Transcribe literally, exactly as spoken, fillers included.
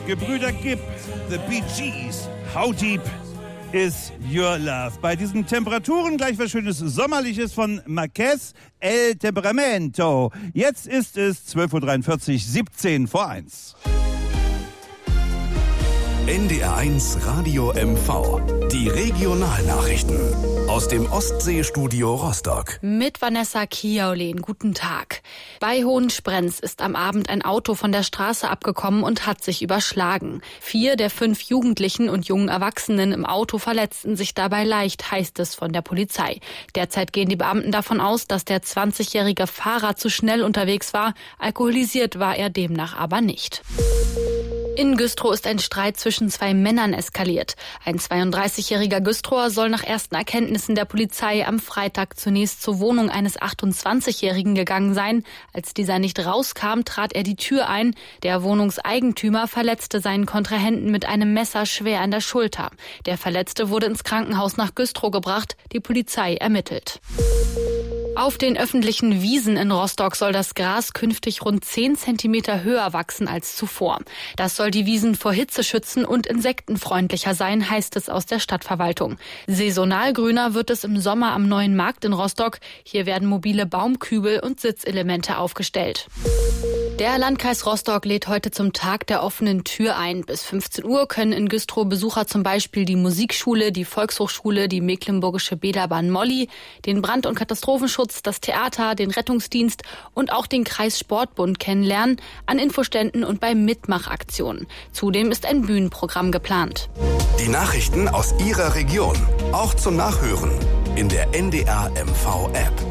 Gebrüder Gibb, The Bee Gees, How Deep is Your Love? Bei diesen Temperaturen gleich was Schönes Sommerliches von Marquez, El Temperamento. Jetzt ist es zwölf Uhr dreiundvierzig, siebzehn vor eins. N D R eins Radio M V. Die Regionalnachrichten aus dem Ostseestudio Rostock. Mit Vanessa Kiaulin. Guten Tag. Bei Hohensprenz ist am Abend ein Auto von der Straße abgekommen und hat sich überschlagen. Vier der fünf Jugendlichen und jungen Erwachsenen im Auto verletzten sich dabei leicht, heißt es von der Polizei. Derzeit gehen die Beamten davon aus, dass der zwanzigjährige Fahrer zu schnell unterwegs war. Alkoholisiert war er demnach aber nicht. In Güstrow ist ein Streit zwischen zwei Männern eskaliert. Ein zweiunddreißigjähriger Güstrower soll nach ersten Erkenntnissen der Polizei am Freitag zunächst zur Wohnung eines achtundzwanzigjährigen gegangen sein. Als dieser nicht rauskam, trat er die Tür ein. Der Wohnungseigentümer verletzte seinen Kontrahenten mit einem Messer schwer an der Schulter. Der Verletzte wurde ins Krankenhaus nach Güstrow gebracht. Die Polizei ermittelt. Auf den öffentlichen Wiesen in Rostock soll das Gras künftig rund zehn Zentimeter höher wachsen als zuvor. Das soll die Wiesen vor Hitze schützen und insektenfreundlicher sein, heißt es aus der Stadtverwaltung. Saisonal grüner wird es im Sommer am Neuen Markt in Rostock. Hier werden mobile Baumkübel und Sitzelemente aufgestellt. Der Landkreis Rostock lädt heute zum Tag der offenen Tür ein. Bis fünfzehn Uhr können in Güstrow Besucher zum Beispiel die Musikschule, die Volkshochschule, die Mecklenburgische Bäderbahn Molly, den Brand- und Katastrophenschutz, das Theater, den Rettungsdienst und auch den Kreissportbund kennenlernen, an Infoständen und bei Mitmachaktionen. Zudem ist ein Bühnenprogramm geplant. Die Nachrichten aus Ihrer Region, auch zum Nachhören in der N D R M V App.